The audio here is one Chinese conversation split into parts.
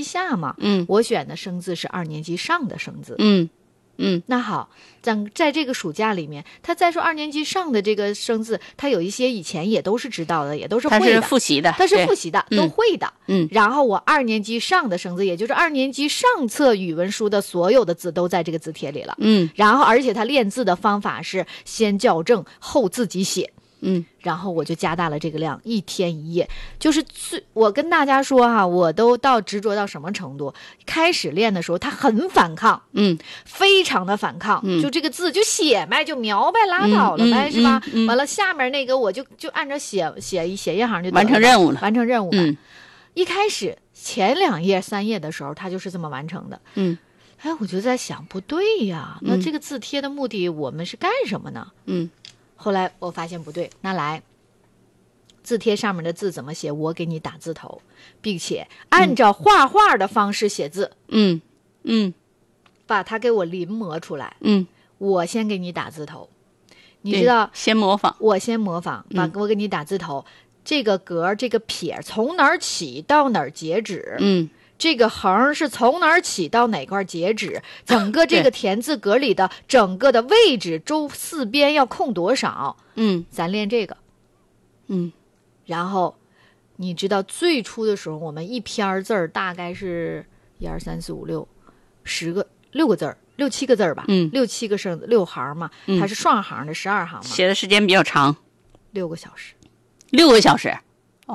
下嘛，我选的生字是2年级上的生字，那好，在这个暑假里面，他再说2年级上的这个生字，他有一些以前也都是知道的，也都是会的， 他是复习的， 都会的。然后我2年级上的生字，也就是2年级上册语文书的所有的字都在这个字帖里了。然后而且他练字的方法是先校正后自己写。然后我就加大了这个量，1天1夜，就是我跟大家说哈，我都执着到什么程度？开始练的时候，他很反抗，非常的反抗，就这个字就写呗，就描呗，拉倒了呗，是吧？完了下面那个我就按照写一行就完成任务了， 完成任务了。一开始前2页3页的时候，他就是这么完成的。我就在想，不对呀，那这个字帖的目的我们是干什么呢？后来我发现不对，那来字帖上面的字怎么写？我给你打字头，并且按照画画的方式写字。把它给我临摹出来。我先给你打字头，你知道？ 先模仿， 我先模仿，我给你打字头。这个格，这个撇从哪儿起到哪儿截止？这个横是从哪儿起到哪块截止？整个这个田字格里的整个的位置，周4边要空多少？咱练这个。然后你知道最初的时候，我们一篇字儿大概是1、2、3、4、5、6、10个6个字儿，6、7个字儿吧，6、7个6行嘛，它是双行的12行嘛， 写的时间比较长 ，6个小时 ，6个小时，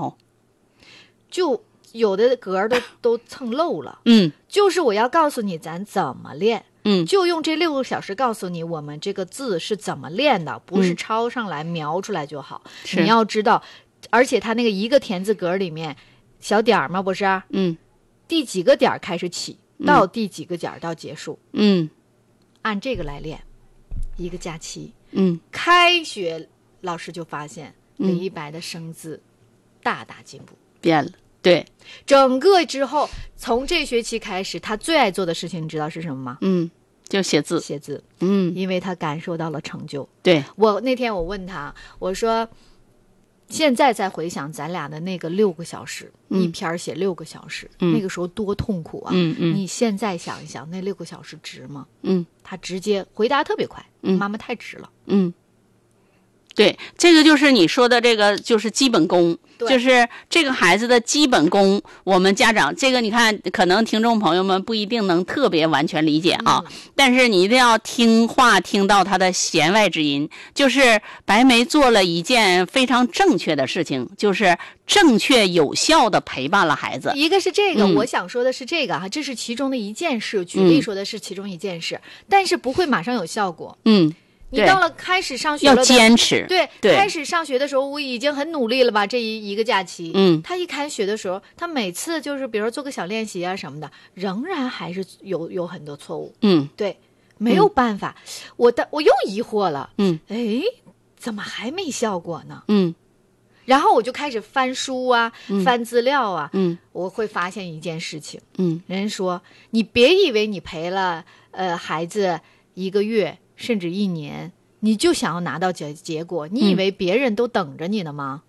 就有的格都蹭漏了。就是我要告诉你咱怎么练。就用这6个小时告诉你我们这个字是怎么练的，不是抄上来描出来就好。你要知道，而且它那个一个田字格里面小点嘛，不是？第几个点开始起，到第几个点到结束。按这个来练。一个假期，开学老师就发现李一白的生字大大进步， 变了。对， 整个之后，从这学期开始，他最爱做的事情，你知道是什么吗？ 就写字， 因为他感受到了成就。 对， 那天我问他，我说，现在再回想咱俩的那个6个小时，一篇写6个小时，那个时候多痛苦啊！你现在想一想，那6个小时值吗？他直接回答特别快，妈妈太值了。 对，这个就是你说的这个，就是基本功，就是这个孩子的基本功。我们家长这个你看，可能听众朋友们不一定能特别完全理解啊，但是你一定要听话，听到他的弦外之音。就是白梅做了一件非常正确的事情，就是正确有效的陪伴了孩子。 一个是这个，我想说的是这个这是其中的一件事，举例说的是其中一件事，但是不会马上有效果。你到了开始上学了， 要坚持。 对，开始上学的时候，我已经很努力了吧？这一个假期，他一开学的时候，他每次就是比如说做个小练习啊什么的，仍然还是有很多错误。对，没有办法，我又疑惑了。怎么还没效果呢？然后我就开始翻书啊，翻资料啊。我会发现一件事情。人说你别以为你陪了孩子1个月。甚至1年，你就想要拿到结果，你以为别人都等着你呢吗？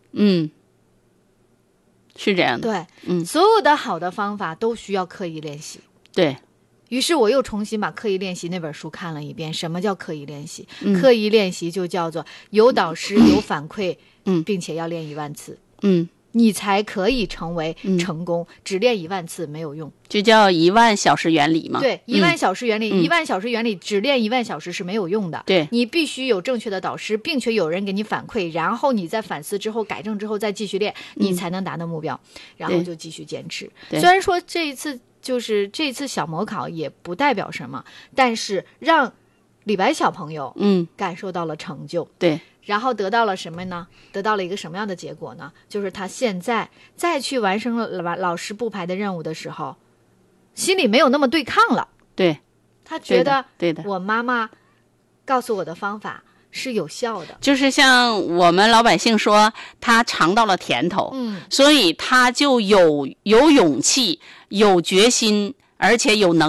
是这样的。 对，所有的好的方法都需要刻意练习。 对， 于是我又重新把刻意练习那本书看了一遍。什么叫刻意练习？刻意练习就叫做有导师有反馈，并且要练1万次。你才可以成为成功。只练1万次没有用， 就叫1万小时原理嘛。 对，1万小时原理，1万小时原理只练1万小时是没有用的。 对， 你必须有正确的导师，并且有人给你反馈，然后你在反思之后改正之后再继续练，你才能达到目标。然后就继续坚持。虽然说这一次小模考也不代表什么，但是让李白小朋友感受到了成就。 对。 然后得到了什么呢？得到了一个什么样的结果呢？就是他现在再去完成了老师布排的任务的时候，心里没有那么对抗了。 对， 他觉得对的， 我妈妈告诉我的方法是有效的。 就是像我们老百姓说，他尝到了甜头，所以他就有勇气、有决心，而且有能力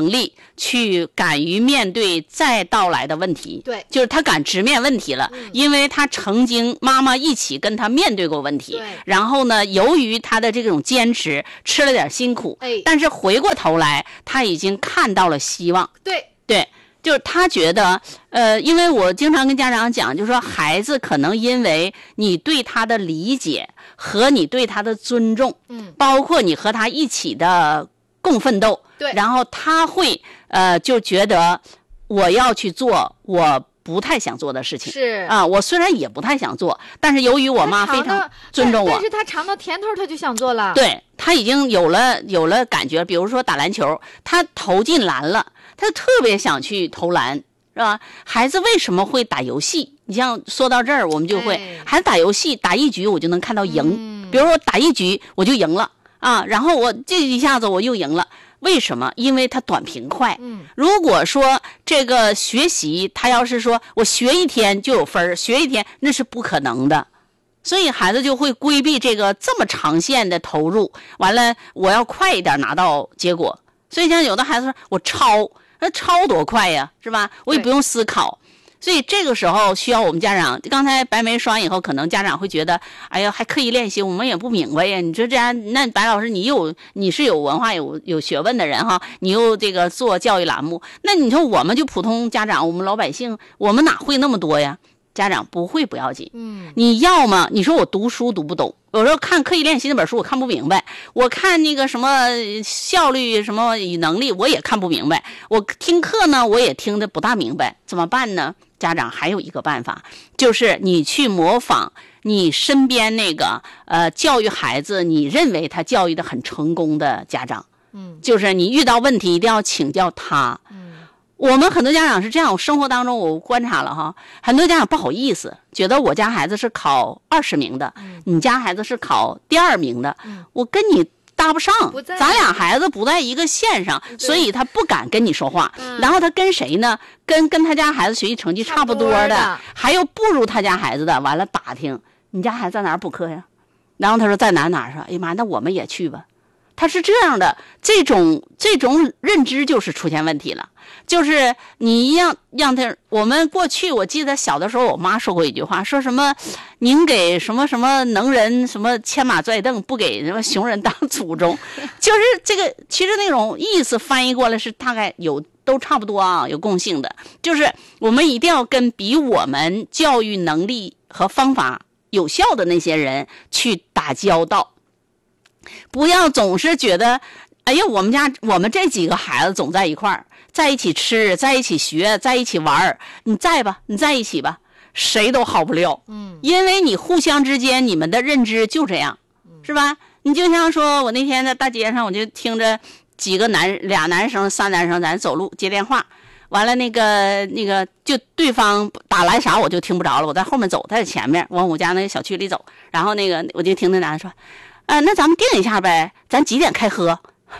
去敢于面对再到来的问题。 对， 就是他敢直面问题了，因为他曾经妈妈一起跟他面对过问题，然后呢，由于他的这种坚持，吃了点辛苦，但是回过头来他已经看到了希望。对，就是他觉得，因为我经常跟家长讲，就是说孩子可能因为你对他的理解和你对他的尊重，包括你和他一起的共奋斗， 对， 然后他会就觉得我要去做我不太想做的事情， 是啊，我虽然也不太想做，但是由于我妈非常尊重我， 但是他尝到甜头他就想做了， 对，他已经有了感觉，比如说打篮球，他投进篮了，他特别想去投篮，是吧？孩子为什么会打游戏？你像说到这儿，我们就会，孩子打游戏打一局我就能看到赢，比如说打一局我就赢了啊，然后我这一下子我又赢了。为什么？因为他短平快。如果说这个学习，他要是说我学一天就有分，学一天那是不可能的。所以孩子就会规避这个这么长线的投入，完了我要快一点拿到结果。所以像有的孩子说我抄，那抄多快呀，是吧？我也不用思考。所以这个时候需要我们家长，刚才白梅说完以后，可能家长会觉得，哎呀，还刻意练习，我们也不明白呀。你说这样，那白老师你是有文化有学问的人哈，你又这个做教育栏目，那你说我们就普通家长，我们老百姓，我们哪会那么多呀？家长不会不要紧，你要么你说我读书读不懂，有时候看刻意练习那本书我看不明白，我看那个什么效率什么与能力我也看不明白，我听课呢我也听得不大明白，怎么办呢？家长还有一个办法，就是你去模仿你身边那个教育孩子你认为他教育的很成功的家长，就是你遇到问题一定要请教他。我们很多家长是这样，生活当中我观察了哈，很多家长不好意思，觉得我家孩子是考20名的，你家孩子是考第2名的，我跟你搭不上，咱俩孩子不在一个线上，所以他不敢跟你说话。然后他跟谁呢？跟他家孩子学习成绩差不多的，还有不如他家孩子的，完了打听你家孩子在哪儿补课呀？然后他说在哪儿说，哎呀妈，那我们也去吧。他是这样的，这种认知就是出现问题了。就是你让他，我们过去我记得小的时候，我妈说过一句话，说什么您给什么什么能人什么牵马拽凳，不给什么熊人当祖宗，就是这个其实那种意思翻译过来是大概都差不多啊，有共性的，就是我们一定要跟比我们教育能力和方法有效的那些人去打交道。不要总是觉得，哎呀，我们这几个孩子总在一块儿，在一起吃，在一起学，在一起玩，你在一起吧，谁都好不了。因为你互相之间你们的认知就这样，是吧？你就像说我那天在大街上，我就听着俩男生3男生咱走路接电话，完了那个就对方打来啥我就听不着了，我在后面走，他在前面往我家那个小区里走，然后我就听那男的说，那咱们定一下呗，咱几点开喝？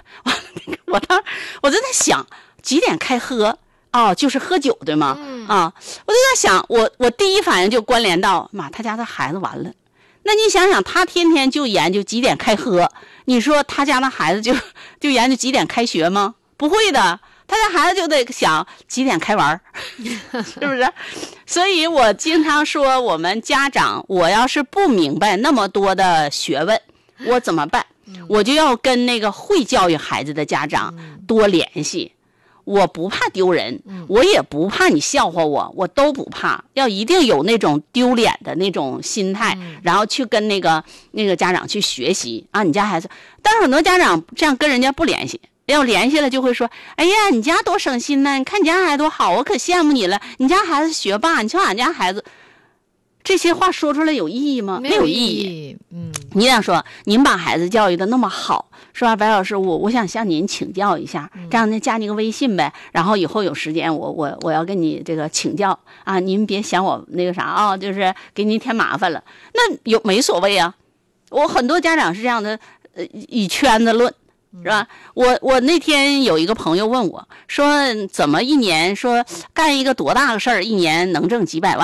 我就在想几点开喝哦，就是喝酒对吗？我就在想，我第一反应就关联到，妈，他家的孩子完了。那你想想，他天天就研究几点开喝，你说他家的孩子就研究几点开学吗？不会的，他家孩子就得想几点开玩是不是？所以我经常说，我们家长，我要是不明白那么多的学问，我怎么办？我就要跟那个会教育孩子的家长多联系。我不怕丢人，我也不怕你笑话我都不怕，要一定有那种丢脸的那种心态，然后去跟那个家长去学习啊。你家孩子，但是很多家长这样跟人家不联系，要联系了就会说，哎呀，你家多省心呢，你看你家孩子多好，我可羡慕你了，你家孩子学霸，你瞧俺家孩子。这些话说出来有意义吗？没有意义。你想说您把孩子教育的那么好，是吧？白老师，我想向您请教一下，这样加你个微信呗，然后以后有时间我要跟你这个请教啊，您别嫌我那个啥啊，就是给您添麻烦了。那没所谓啊，我很多家长是这样的，以圈子论。是吧？我那天有一个朋友问我说，怎么一年说干一个多大个事儿，一年能挣几百万？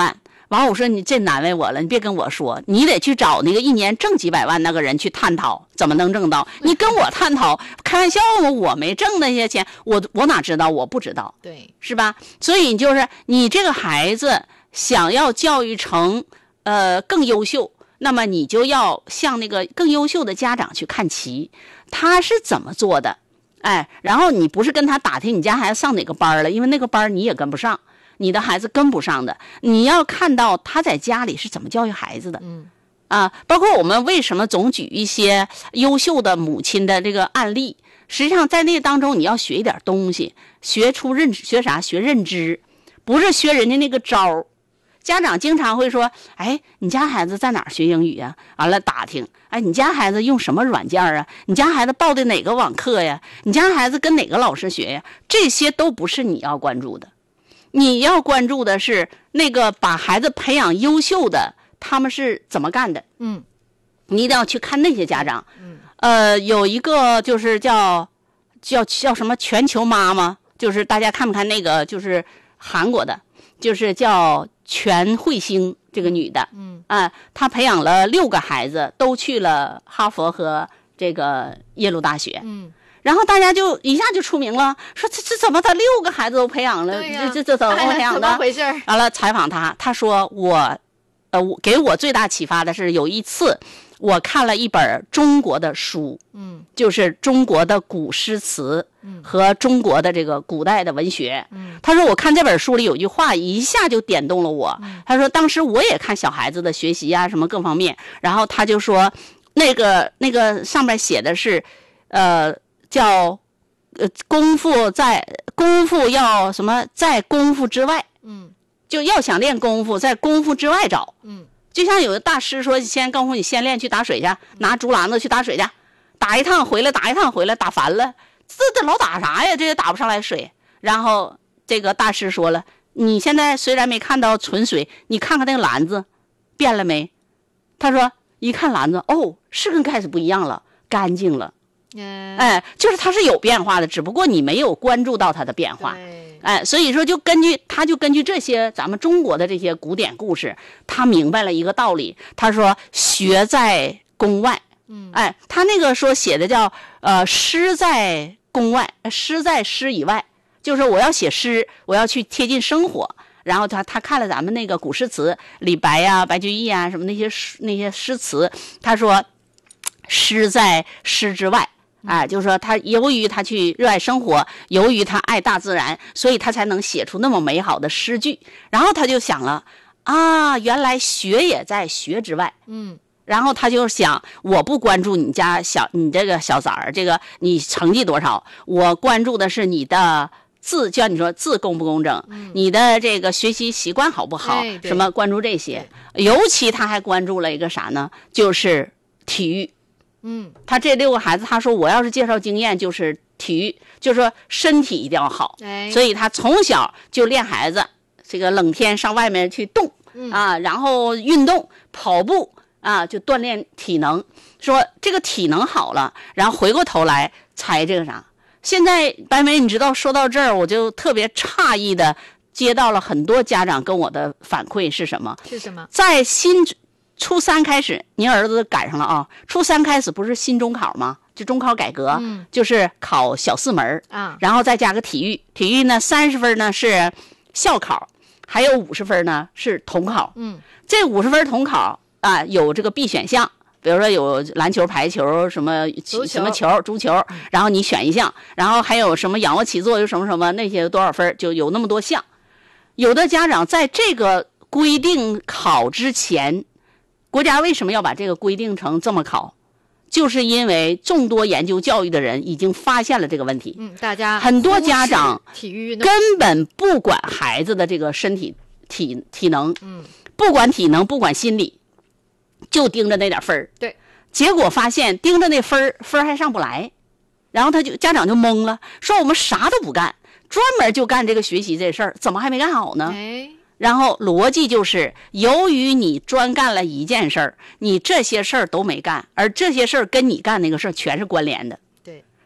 完我说你这难为我了，你别跟我说，你得去找那个一年挣几百万那个人去探讨怎么能挣到。你跟我探讨，开玩笑吗？我没挣那些钱，我哪知道？我不知道， 对， 是吧？所以就是你这个孩子想要教育成更优秀，那么你就要向那个更优秀的家长去看齐，他是怎么做的。哎，然后你不是跟他打听你家孩子上哪个班了，因为那个班你也跟不上，你的孩子跟不上的，你要看到他在家里是怎么教育孩子的。包括我们为什么总举一些优秀的母亲的这个案例，实际上在那当中你要学一点东西，学啥？学认知，不是学人家那个招。家长经常会说，哎，你家孩子在哪儿学英语呀？完了打听，哎，你家孩子用什么软件啊？你家孩子报的哪个网课呀？你家孩子跟哪个老师学呀？这些都不是你要关注的，你要关注的是那个把孩子培养优秀的，他们是怎么干的。你一定要去看那些家长。有一个就是叫什么全球妈妈，就是大家看不看那个，就是韩国的，就是叫全慧星这个女的。她培养了6个孩子，都去了哈佛和这个耶鲁大学。然后大家就一下就出名了，说这怎么他6个孩子都培养了？这怎么培养的？ 怎么回事？ 完了采访他说我给我最大启发的是有一次我看了一本中国的书，就是中国的古诗词和中国的这个古代的文学。他说我看这本书里有句话一下就点动了我。他说当时我也看小孩子的学习啊什么各方面，然后他就说那个上面写的是叫功夫要什么在功夫之外。就要想练功夫在功夫之外找。就像有的大师说，先功夫你先练去打水去，拿竹篮子去打水去，打一趟回来打烦了，这老打啥呀？这也打不上来水。然后这个大师说了，你现在虽然没看到纯水，你看看那个篮子变了没？他说一看篮子，是跟开始不一样了，干净了。就是它是有变化的，只不过你没有关注到它的变化。所以说就根据这些咱们中国的这些古典故事，他明白了一个道理。他说学在宫外。他那个说写的叫诗在宫外，诗在诗以外，就是我要写诗，我要去贴近生活。然后他看了咱们那个古诗词，李白呀、白居易啊什么那些诗词，他说诗在诗之外。就是说他由于他去热爱生活，由于他爱大自然，所以他才能写出那么美好的诗句。然后他就想了原来学也在学之外。然后他就想，我不关注你这个小崽儿，这个你成绩多少，我关注的是你的字，就像你说字工不工整，你的这个学习习惯好不好，什么关注这些。尤其他还关注了一个啥呢？就是体育。他这6个孩子，他说我要是介绍经验就是体育，就是说身体一定要好。所以他从小就练孩子，这个冷天上外面去动然后运动跑步就锻炼体能。说这个体能好了，然后回过头来才这个啥。现在白梅，你知道说到这儿，我就特别诧异的接到了很多家长跟我的反馈是什么？ 是什么？ 在初3开始，您儿子赶上了初3开始不是新中考吗？就中考改革，就是考小4门然后再加个体育。体育呢30分呢是校考，还有50分呢是统考。这50分统考有这个 B 选项，比如说有篮球、排球、什么球、足球，然后你选一项，然后还有什么仰卧起坐，有什么那些多少分，就有那么多项。有的家长在这个规定考之前，国家为什么要把这个规定成这么考？就是因为众多研究教育的人已经发现了这个问题。 大家很多家长体育根本不管孩子的这个身体体能，不管体能，不管心理，就盯着那点分儿。 对， 结果发现盯着那分还上不来，然后家长就懵了，说我们啥都不干，专门就干这个学习这事儿，怎么还没干好呢？然后逻辑就是，由于你专干了一件事儿，你这些事儿都没干，而这些事儿跟你干那个事儿全是关联的。 对，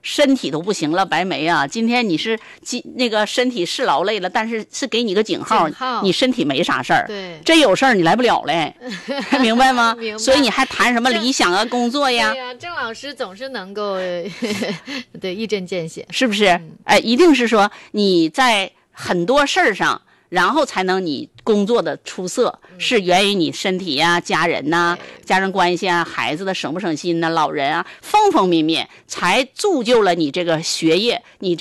身体都不行了，白梅啊，今天你是那个身体是劳累了，但是是给你个警号，你身体没啥事儿。 对， 真有事儿你来不了嘞，明白吗？ 明白。 所以你还谈什么理想啊、工作呀？ 对呀，郑老师总是能够对一针见血， 是不是？哎，一定是说你在很多事儿上。然后才能你工作的出色，是源于你身体呀、家人呐、家人关系啊、孩子的省不省心呐、老人啊，方方面面才铸就了你这个学业，你